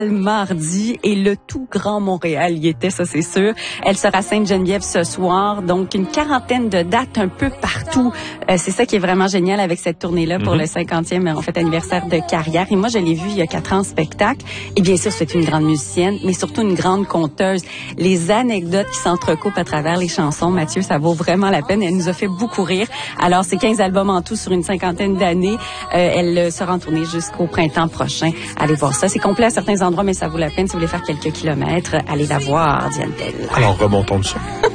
mardi et le tout grand Montréal y était, ça c'est sûr. Elle sera à Sainte-Geneviève ce soir, donc une quarantaine de dates un peu partout. C'est ça qui est vraiment génial avec cette tournée-là pour le 50e anniversaire de carrière. Et moi, je l'ai vue il y a 4 ans en spectacle. Et bien sûr, c'est une grande musicienne, mais surtout une grande conteuse. Les anecdotes qui s'entrecoupent à travers les chansons, Mathieu, ça vaut vraiment la peine. Elle nous a fait beaucoup rire. Alors, c'est 15 albums en tout sur une cinquantaine d'années. Elle sera en tournée jusqu'au printemps prochain. Allez voir ça. C'est complet à certains endroits, mais ça vaut la peine si vous voulez faire quelques kilomètres. Allez la voir, Diane Tell. Alors, remontons le son.